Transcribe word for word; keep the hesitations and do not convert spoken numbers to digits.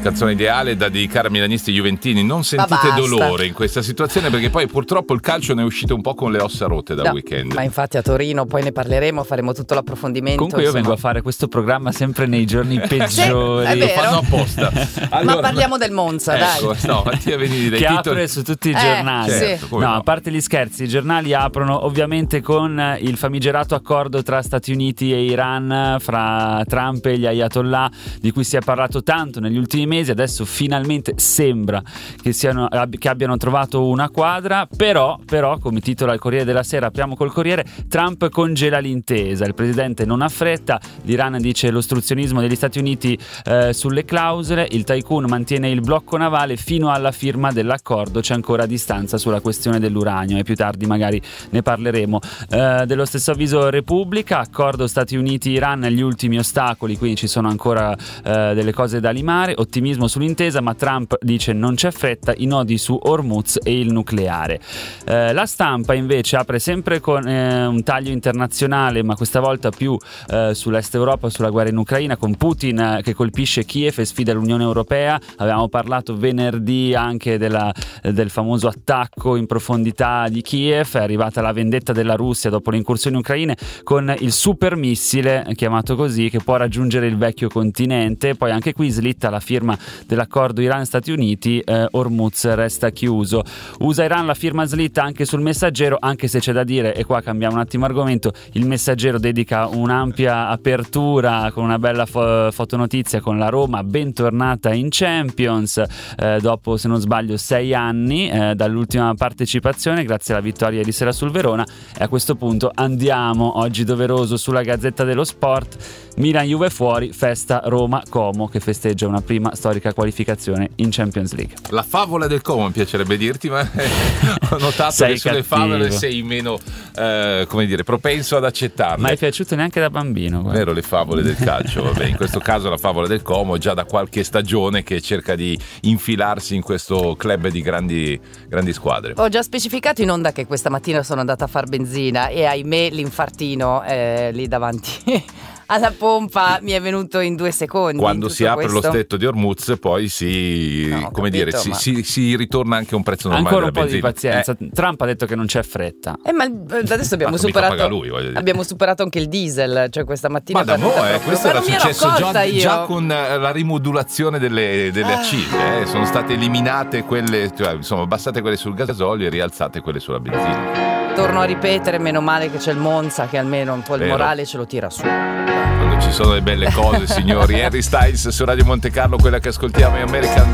canzone ideale da dedicare a milanisti juventini. Non sentite dolore in questa situazione, perché poi purtroppo il calcio ne è uscito un po' con le ossa rotte dal no, weekend. Ma infatti a Torino poi ne parleremo, faremo tutto l'approfondimento. Comunque io insomma. vengo a fare questo programma sempre nei giorni peggiori. Sì, lo fanno apposta. Allora, ma parliamo del Monza, ecco, dai. No, Mattia Venini dai che titoli. apre su tutti i Eh, giornali. Certo, no, no, a parte gli scherzi, i giornali aprono ovviamente con il famigerato accordo tra Stati Uniti e Iran, fra Trump e gli Ayatollah, di cui si è parlato tanto negli ultimi mesi. Adesso finalmente sembra che, siano, che abbiano trovato una quadra, però, però come titola il Corriere della Sera, apriamo col Corriere, Trump congela l'intesa, il presidente non ha fretta, l'Iran dice l'ostruzionismo degli Stati Uniti eh, sulle clausole, il tycoon mantiene il blocco navale fino alla firma dell'accordo, c'è ancora distanza sulla questione dell'uranio e più tardi magari ne parleremo. Eh, dello stesso avviso Repubblica, accordo Stati Uniti-Iran, gli ultimi ostacoli, quindi ci sono ancora eh, delle cose da limare, ottimismo sull'intesa, ma Trump dice non c'è fretta, i nodi su Hormuz e il nucleare. Eh, la Stampa invece apre sempre con eh, un taglio internazionale, ma questa volta più eh, sull'est Europa, sulla guerra in Ucraina, con Putin eh, che colpisce Kiev e sfida l'Unione Europea. Avevamo parlato venerdì anche della, del famoso attacco in profondità di Kiev, è arrivata la vendetta della Russia dopo le incursioni ucraine con il super missile, chiamato così, che può raggiungere il vecchio continente. Poi anche qui slitta la firma dell'accordo Iran-Stati Uniti, eh, Hormuz resta chiuso. U S A-Iran la firma slitta anche sul Messaggero, anche se c'è da dire, e qua cambiamo un attimo argomento, il Messaggero dedica un'ampia apertura con una bella fo- fotonotizia con la Roma bentornata in Champions eh, dopo, se non sbaglio, sei anni eh, dall'ultima partecipazione, grazie alla vittoria ieri sera sul Verona. E a questo punto andiamo, oggi doveroso, sulla Gazzetta dello Sport. Milan-Juve fuori, festa Roma-Como che festeggia una prima storica qualificazione in Champions League. La favola del Como mi piacerebbe dirti, ma ho notato sei che sulle cattivo. favole sei meno eh, come dire, propenso ad accettarle. Ma è piaciuto neanche da bambino, guarda. Vero, le favole del calcio, vabbè, in questo caso la favola del Como già da qualche stagione che cerca di infilarsi in questo club di grandi, grandi squadre. Ho già specificato in onda che questa mattina sono andata a far benzina e ahimè l'infartino è lì davanti alla pompa mi è venuto in due secondi. Quando si apre questo. lo stretto di Hormuz poi si, No, come capito, dire, si, ma... si, si ritorna anche a un prezzo normale ancora un della po' di benzina. pazienza. Eh. Trump ha detto che non c'è fretta. Eh, ma adesso abbiamo Ma mica paga superato lui, voglio dire. abbiamo superato anche il diesel, cioè questa mattina. Ma da mo', eh, questo ma era non mi ero successo accorta già, io. già con la rimodulazione delle, delle Ah. accise, eh. Sono state eliminate quelle, cioè, insomma, abbassate quelle sul gasolio e rialzate quelle sulla benzina. Torno a ripetere, meno male che c'è il Monza che almeno un po' il Vero. morale ce lo tira su. Quando ci sono le belle cose, signori. Harry Styles su Radio Monte Carlo, quella che ascoltiamo è American